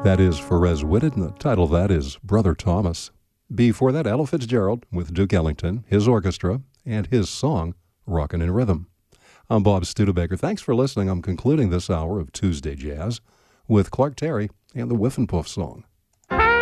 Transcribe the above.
That is Perez Whitted, and the title of that is Brother Thomas. Before that, Ella Fitzgerald with Duke Ellington, his orchestra, and his song, Rockin' in Rhythm. I'm Bob Studebaker. Thanks for listening. I'm concluding this hour of Tuesday Jazz with Clark Terry and the Whiff and Puff song.